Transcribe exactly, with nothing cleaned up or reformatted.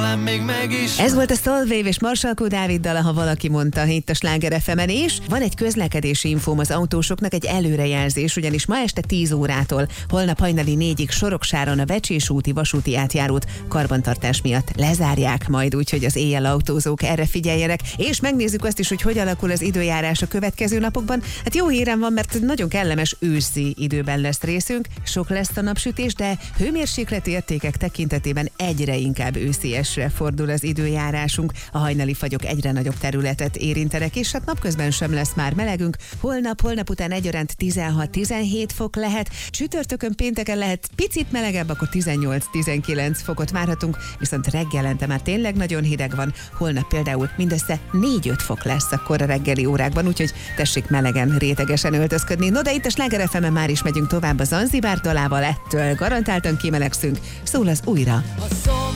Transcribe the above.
talán még meg is. Ez volt a Solveig és Marsalkó Dáviddal, ha valaki mondta itt a Sláger ef emen, és van egy közlekedési infóm az autósoknak, egy előrejelzés, ugyanis ma este tíz órától holnap hajnali négyig Soroksáron a Vecsés úti vasúti átjárót karbantartás miatt lezárják majd, úgyhogy az éjjel autózók erre figyeljenek, és megnézzük azt is, hogy hogy alakul az időjárás a következő napokban. Hát jó hírem van, mert nagyon kellemes őszi időben lesz részünk, sok lesz a napsütés, de hőmérsékleti értékek tekintetében egyre inkább ősziesre fordul az időjárásunk. A hajnali fagyok egyre nagyobb területet érintenek, és hát napközben sem lesz már melegünk. Holnap, holnap után egyaránt tizenhat-tizenhét fok lehet, csütörtökön, pénteken lehet picit melegebb, akkor tizennyolc-tizenkilenc fokot várhatunk, viszont reggelente már tényleg nagyon hideg van. Holnap például mindössze négy-öt fok lesz akkor a reggeli órákban, úgyhogy tessék melegen, rétegesen öltözködni. No, de itt a Sláger ef emen már is megyünk tovább a Zanzibár dalával, ettől garantáltan kimelegszünk. Szól az újra.